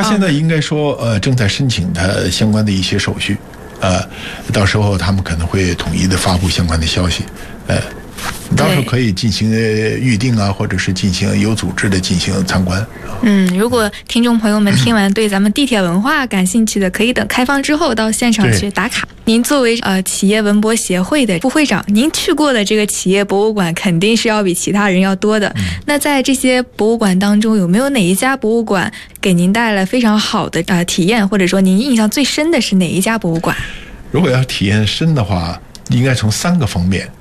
现在应该说正在申请它相关的一些手续，到时候他们可能会统一的发布相关的消息，到时候可以进行预定啊，或者是进行有组织的进行参观。 如果听众朋友们听完对咱们地铁文化感兴趣的，可以等开放之后到现场去打卡。您作为企业文博协会的副会长，您去过的这个企业博物馆肯定是要比其他人要多的。那在这些博物馆当中，有没有哪一家博物馆给您带来非常好的体验，或者说您印象最深的是哪一家博物馆？ 如果要体验深的话，应该从3个方面。